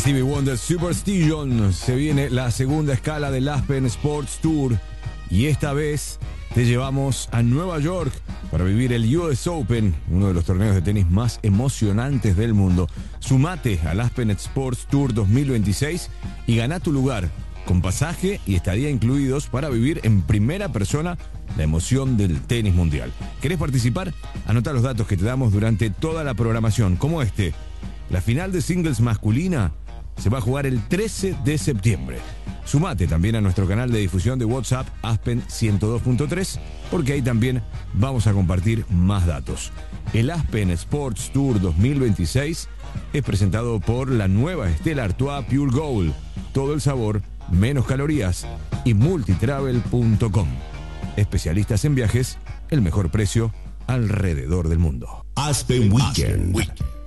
Stevie Wonder Superstition. Se viene la segunda escala del Aspen Sports Tour y esta vez te llevamos a Nueva York para vivir el US Open, uno de los torneos de tenis más emocionantes del mundo. Sumate al Aspen Sports Tour 2026 y gana tu lugar con pasaje y estadía incluidos para vivir en primera persona la emoción del tenis mundial. ¿Querés participar? Anota los datos que te damos durante toda la programación, como este. La final de singles masculina se va a jugar el 13 de septiembre. Sumate también a nuestro canal de difusión de WhatsApp Aspen 102.3, porque ahí también vamos a compartir más datos. El Aspen Sports Tour 2026 es presentado por la nueva Stella Artois Pure Gold. Todo el sabor, menos calorías, y multitravel.com. Especialistas en viajes, el mejor precio alrededor del mundo. Aspen Weekend.